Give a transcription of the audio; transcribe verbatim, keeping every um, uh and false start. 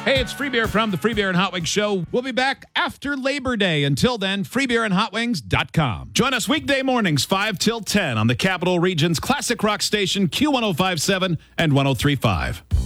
Hey, it's Free Beer from the Free Beer and Hot Wings Show. We'll be back after Labor Day. Until then, free beer and hot wings dot com. Join us weekday mornings, five till ten on the Capital Region's classic rock station, Q one oh five point seven and one oh three point five.